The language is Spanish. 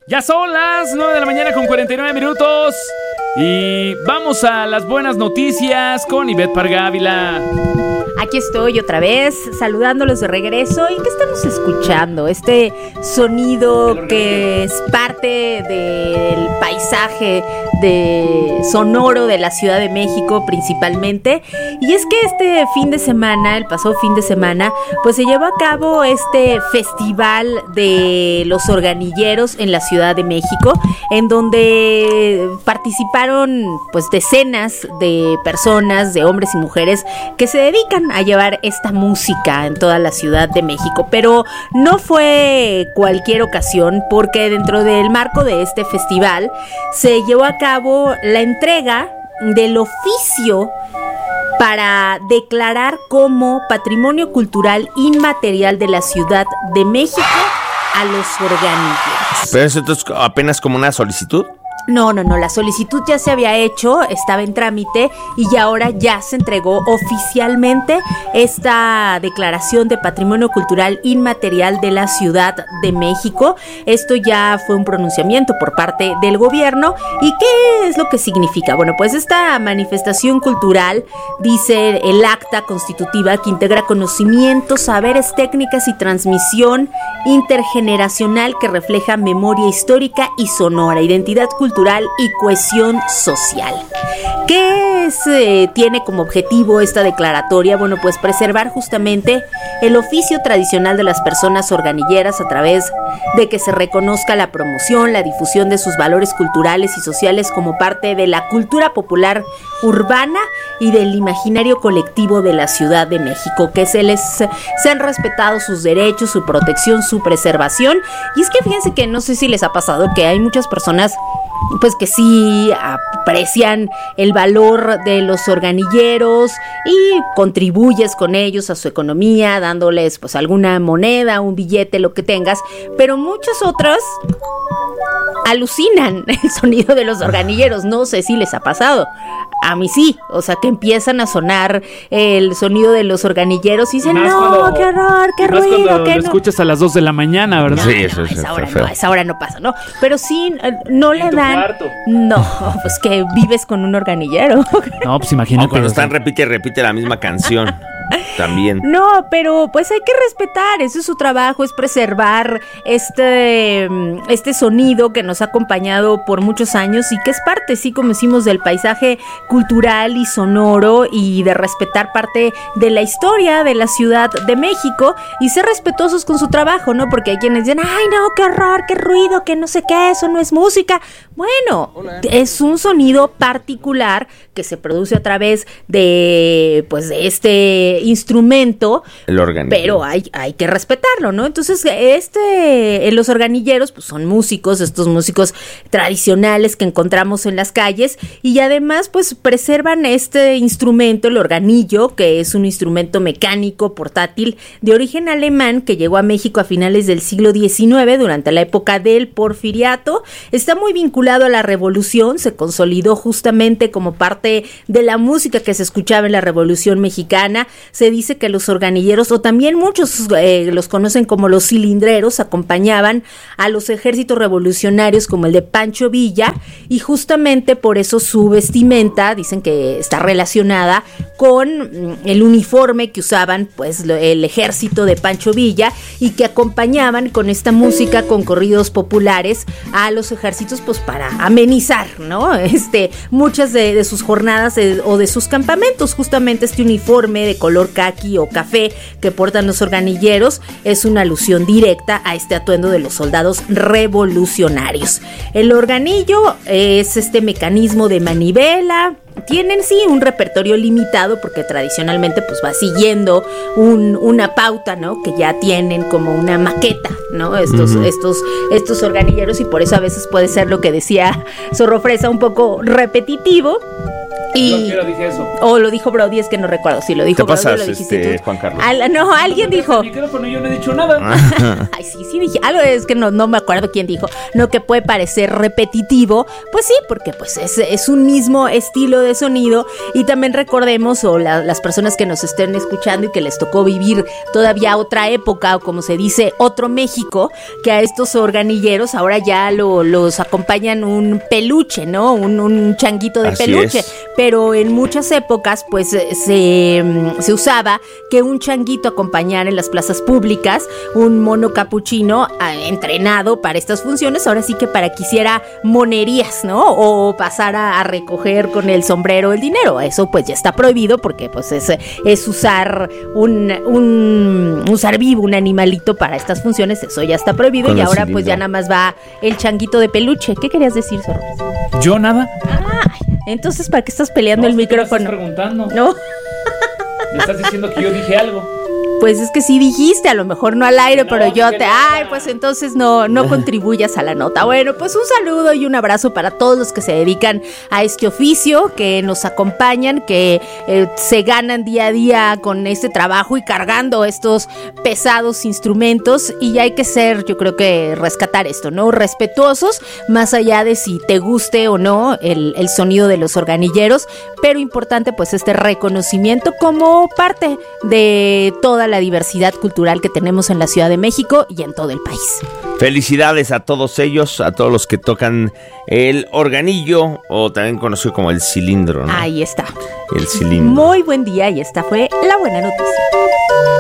Ya son las 9 de la mañana con 49 minutos. Y vamos a las buenas noticias con Ivette Parga Ávila. Aquí estoy otra vez, saludándolos de regreso. ¿Y qué estamos escuchando? Este sonido que es parte del paisaje sonoro de la Ciudad de México principalmente. Y es que el pasado fin de semana, pues se llevó a cabo este festival de los organilleros en la Ciudad de México, en donde participaron pues decenas de personas, de hombres y mujeres que se dedican a llevar esta música en toda la Ciudad de México. Pero no fue cualquier ocasión, porque dentro del marco de este festival se llevó a cabo la entrega del oficio para declarar como Patrimonio Cultural Inmaterial de la Ciudad de México a los organilleros. ¿Pero eso es apenas como una solicitud? No, la solicitud ya se había hecho, estaba en trámite y ahora ya se entregó oficialmente esta declaración de Patrimonio Cultural Inmaterial de la Ciudad de México. Esto ya fue un pronunciamiento por parte del gobierno. ¿Y qué es lo que significa? Bueno, pues esta manifestación cultural, dice el acta constitutiva, que integra conocimientos, saberes, técnicas y transmisión intergeneracional que refleja memoria histórica y sonora, identidad cultural y cohesión social. ¿Qué tiene como objetivo esta declaratoria? Bueno, pues preservar justamente el oficio tradicional de las personas organilleras a través de que se reconozca la promoción, la difusión de sus valores culturales y sociales como parte de la cultura popular urbana y del imaginario colectivo de la Ciudad de México, que se han respetado sus derechos, su protección, su preservación. Y es que fíjense que no sé si les ha pasado que hay muchas personas pues que sí aprecian el valor de los organilleros y contribuyes con ellos a su economía, dándoles pues alguna moneda, un billete, lo que tengas, pero muchas otras alucinan el sonido de los organilleros. No sé si les ha pasado. A mí sí, o sea, que empiezan a sonar el sonido de los organilleros y dicen, no, qué horror, qué ruido, que lo escuchas a las 2 de la mañana, ¿verdad? Sí, eso es a esa hora no pasa, ¿no? Pero sí, no le dan... Cuarto. No, pues que vives con un organillero. No, pues imagínate. Cuando están repite la misma canción. También. No, pero pues hay que respetar, ese es su trabajo, es preservar este sonido que nos ha acompañado por muchos años y que es parte, sí, como decimos, del paisaje cultural y sonoro, y de respetar parte de la historia de la Ciudad de México y ser respetuosos con su trabajo, ¿no? Porque hay quienes dicen, ay no, qué horror, qué ruido, que no sé qué, eso no es música. Bueno, es un sonido particular que se produce a través de, pues, de este instrumento, el organillero, pero hay que respetarlo, ¿no? Entonces, los organilleros, pues son músicos, estos músicos tradicionales que encontramos en las calles, y además, pues, preservan este instrumento, el organillo, que es un instrumento mecánico portátil de origen alemán que llegó a México a finales del siglo XIX, durante la época del Porfiriato. Está muy vinculado a la Revolución, se consolidó justamente como parte de la música que se escuchaba en la Revolución Mexicana. Se dice que los organilleros, o también muchos los conocen como los cilindreros, acompañaban a los ejércitos revolucionarios como el de Pancho Villa, y justamente por eso su vestimenta dicen que está relacionada con el uniforme que usaban pues el ejército de Pancho Villa, y que acompañaban con esta música, con corridos populares, a los ejércitos pues para amenizar, ¿no? Muchas de sus jornadas o de sus campamentos. Justamente este uniforme de color caqui o café que portan los organilleros es una alusión directa a este atuendo de los soldados revolucionarios. El organillo es este mecanismo de manivela. Tienen sí un repertorio limitado porque tradicionalmente pues va siguiendo una pauta, ¿no? Que ya tienen como una maqueta, ¿no? Estos organilleros, y por eso a veces puede ser lo que decía Zorro Fresa, un poco repetitivo. Yo quiero dije eso. O lo dijo Brody, es que no recuerdo si lo dijo Te Brody pasas, o lo dijiste tú. Juan Carlos. No, alguien dijo. El micrófono, yo no he dicho nada. Ay, sí dije algo, es que no me acuerdo quién dijo. No, que puede parecer repetitivo. Pues sí, porque pues es un mismo estilo de sonido. Y también recordemos, o las personas que nos estén escuchando y que les tocó vivir todavía otra época, o como se dice, otro México, que a estos organilleros ahora ya los acompañan un peluche, ¿no? Un changuito de Así peluche. es. Pero en muchas épocas pues se usaba que un changuito acompañara en las plazas públicas un mono capuchino entrenado para estas funciones, ahora sí que para que hiciera monerías, ¿no? O pasara a recoger con el sombrero el dinero. Eso pues ya está prohibido porque pues es usar un ser vivo, un animalito para estas funciones, eso ya está prohibido. Con y el ahora cilindro. pues ya nada más va el changuito de peluche. ¿Qué querías decir, Zorro? Yo nada. Entonces, ¿para qué estás peleando el ¿Tú me micrófono? estás preguntando? No, Me estás diciendo que yo dije algo. pues es que sí dijiste, a lo mejor no al aire, No, pero yo dije te... nada. Ay, pues entonces no contribuyas a la nota. Bueno, pues un saludo y un abrazo para todos los que se dedican a este oficio, que nos acompañan, que se ganan día a día con este trabajo y cargando estos pesados instrumentos. Y hay que ser, yo creo que rescatar esto, ¿no? Respetuosos, más allá de si te guste o no el sonido de los organilleros, pero importante pues este reconocimiento como parte de toda la diversidad cultural que tenemos en la Ciudad de México y en todo el país. Felicidades a todos ellos, a todos los que tocan el organillo, o también conocido como el cilindro, ¿no? Ahí está. El cilindro. Muy buen día y esta fue la buena noticia.